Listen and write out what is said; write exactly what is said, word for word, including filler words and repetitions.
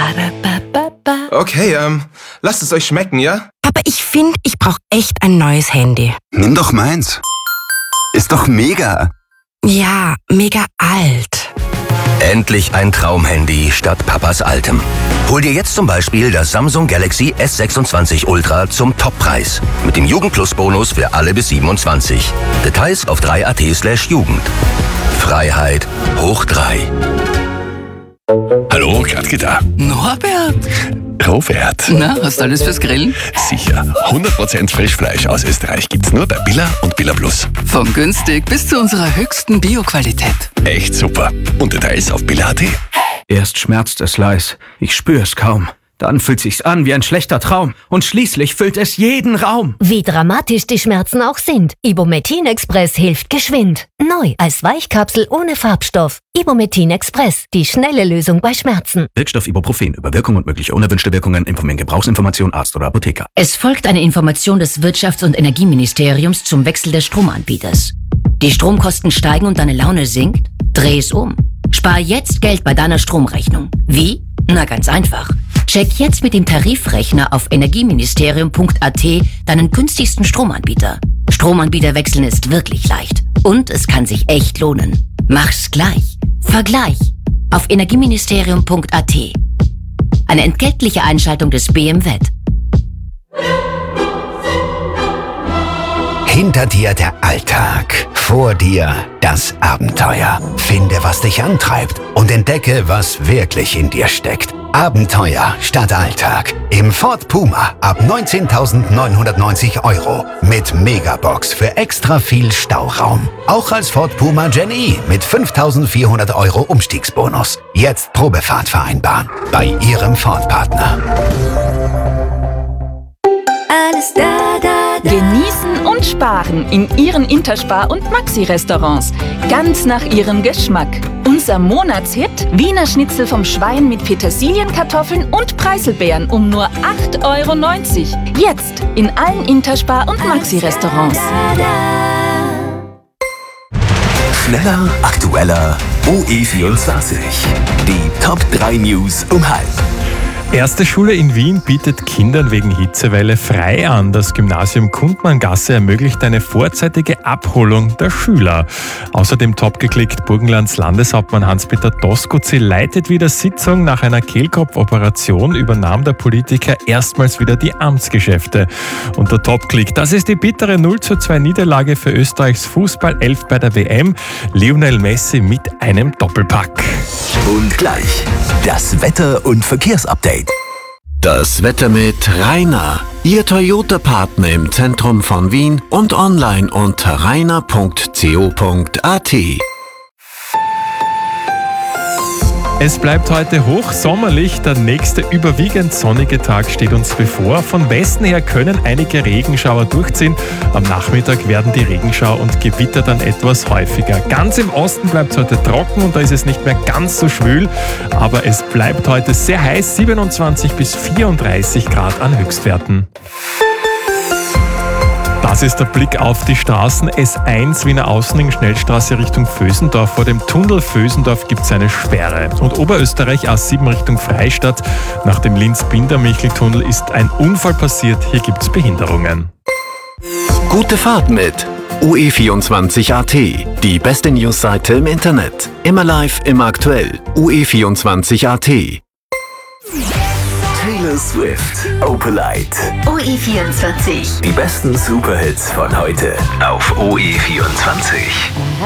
Okay, ähm, lasst es euch schmecken, ja? Aber ich finde, ich brauche echt ein neues Handy. Nimm doch meins. Ist doch mega. Ja, mega alt. Endlich ein Traumhandy statt Papas altem. Hol dir jetzt zum Beispiel das Samsung Galaxy S sechsundzwanzig Ultra zum Toppreis. Mit dem Jugend-Plus-Bonus für alle bis siebenundzwanzig. Details auf drei punkt at slash Jugend. Freiheit hoch drei. Hallo, Gladke da. Norbert! Robert. Na, hast du alles fürs Grillen? Sicher. hundert Prozent Frischfleisch aus Österreich gibt's nur bei Billa und Billa Plus. Von günstig bis zu unserer höchsten Bio-Qualität. Echt super. Und Details auf billa punkt at. Erst schmerzt es leis, ich spür's kaum. Dann fühlt sich's an wie ein schlechter Traum und schließlich füllt es jeden Raum. Wie dramatisch die Schmerzen auch sind, Ibumetin Express hilft geschwind. Neu als Weichkapsel ohne Farbstoff. Ibumetin Express, die schnelle Lösung bei Schmerzen. Wirkstoff Ibuprofen, über Wirkung und mögliche unerwünschte Wirkungen informieren Gebrauchsinformation Arzt oder Apotheker. Es folgt eine Information des Wirtschafts- und Energieministeriums zum Wechsel des Stromanbieters. Die Stromkosten steigen und deine Laune sinkt? Dreh es um. Spar jetzt Geld bei deiner Stromrechnung. Wie? Na, ganz einfach. Check jetzt mit dem Tarifrechner auf energieministerium punkt at deinen günstigsten Stromanbieter. Stromanbieter wechseln ist wirklich leicht. Und es kann sich echt lohnen. Mach's gleich. Vergleich. Auf energieministerium punkt at. Eine entgeltliche Einschaltung des B M W. Hinter dir der Alltag, vor dir das Abenteuer. Finde, was dich antreibt und entdecke, was wirklich in dir steckt. Abenteuer statt Alltag. Im Ford Puma ab neunzehntausendneunhundertneunzig Euro. Mit Megabox für extra viel Stauraum. Auch als Ford Puma Gen E mit fünftausendvierhundert Euro Umstiegsbonus. Jetzt Probefahrt vereinbaren. Bei Ihrem Ford-Partner. Alles da, da, da. Genießen und sparen in Ihren Interspar- und Maxi-Restaurants. Ganz nach Ihrem Geschmack. Unser Monatshit: Wiener Schnitzel vom Schwein mit Petersilienkartoffeln und Preiselbeeren um nur acht Euro neunzig. Jetzt in allen Interspar- und Maxi-Restaurants. Schneller, aktueller, O E vierundzwanzig. Die Top drei News um halb. Erste Schule in Wien bietet Kindern wegen Hitzewelle frei an. Das Gymnasium Kundmanngasse ermöglicht eine vorzeitige Abholung der Schüler. Außerdem top geklickt, Burgenlands Landeshauptmann Hans-Peter Doskozil leitet wieder Sitzung. Nach einer Kehlkopfoperation übernahm der Politiker erstmals wieder die Amtsgeschäfte. Und der Top-Klick, das ist die bittere null zu zwei Niederlage für Österreichs Fußball-Elf bei der W M. Lionel Messi mit einem Doppelpack. Und gleich das Wetter- und Verkehrsupdate. Das Wetter mit Rainer, Ihr Toyota-Partner im Zentrum von Wien und online unter rainer punkt co punkt at. Es bleibt heute hochsommerlich, der nächste überwiegend sonnige Tag steht uns bevor. Von Westen her können einige Regenschauer durchziehen. Am Nachmittag werden die Regenschauer und Gewitter dann etwas häufiger. Ganz im Osten bleibt es heute trocken und da ist es nicht mehr ganz so schwül. Aber es bleibt heute sehr heiß, siebenundzwanzig bis vierunddreißig Grad an Höchstwerten. Das ist der Blick auf die Straßen. S eins Wiener Außenring Schnellstraße Richtung Vösendorf. Vor dem Tunnel Vösendorf gibt es eine Sperre. Und Oberösterreich A sieben Richtung Freistadt. Nach dem Linz-Binder-Michel-Tunnel ist ein Unfall passiert. Hier gibt es Behinderungen. Gute Fahrt mit O E vierundzwanzig punkt at. Die beste Newsseite im Internet. Immer live, immer aktuell. O E vierundzwanzig punkt at. Taylor Swift, Opalite. O E vierundzwanzig. Die besten Superhits von heute auf O E vierundzwanzig.